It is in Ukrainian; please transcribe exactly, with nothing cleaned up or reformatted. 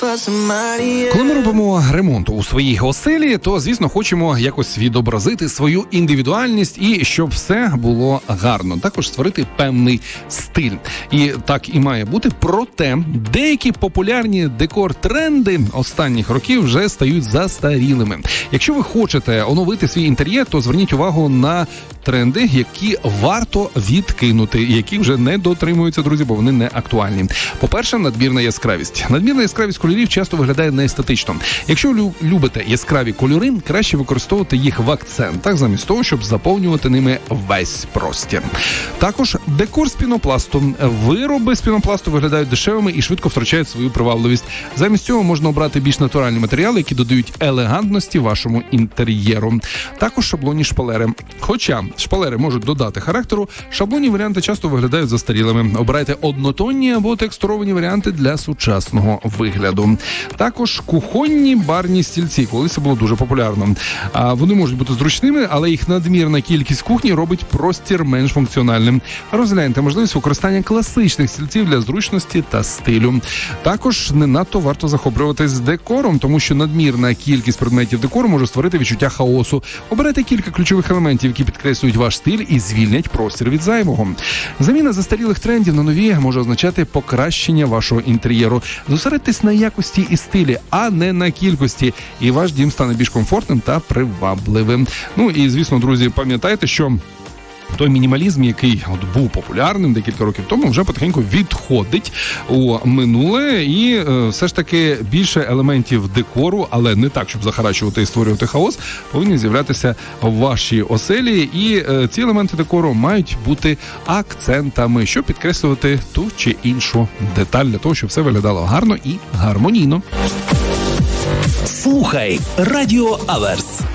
Коли ми робимо ремонт у своїй оселі, то, звісно, хочемо якось відобразити свою індивідуальність і щоб все було гарно. Також створити певний стиль. І так і має бути. Проте деякі популярні декор-тренди останніх років вже стають застарілими. Якщо ви хочете оновити свій інтер'єр, то зверніть увагу на тренди, які варто відкинути, які вже не дотримуються, друзі, бо вони не актуальні. По-перше, надмірна яскравість. Надмірна яскравість кольорів часто виглядає неестетично. Якщо ви любите яскраві кольори, краще використовувати їх в акцентах, замість того, щоб заповнювати ними весь простір. Також декор з пінопласту. Вироби з пінопласту виглядають дешевими і швидко втрачають свою привабливість. Замість цього можна обрати більш натуральні матеріали, які додають елегантності вашому інтер'єру. Також шаблонні шпалери. Хоча шпалери можуть додати характеру, шаблонні варіанти часто виглядають застарілими. Обирайте однотонні або текстуровані варіанти для сучасного вигляду. Також кухонні барні стільці, коли це було дуже популярно. А вони можуть бути зручними, але їх надмірна кількість кухні робить простір менш функціональним. Розгляньте можливість використання класичних стільців для зручності та стилю. Також не надто варто захоплюватись декором, тому що надмірна кількість предметів декору може створити відчуття хаосу. Обирайте кілька ключових елементів, які підкреслюють ваш стиль і звільнять простір від зайвого. Заміна застарілих трендів на нові може означати покращення вашого інтер'єру. Зосередьтесь на якості і стилі, а не на кількості, і ваш дім стане більш комфортним та привабливим. Ну і, звісно, друзі, пам'ятайте, що той мінімалізм, який от був популярним декілька років тому, вже потихеньку відходить у минуле, і е, все ж таки більше елементів декору, але не так, щоб захарачувати і створювати хаос, повинні з'являтися в вашій оселі, і е, ці елементи декору мають бути акцентами, щоб підкреслювати ту чи іншу деталь, для того, щоб все виглядало гарно і гармонійно. Слухай Радіо Аверс.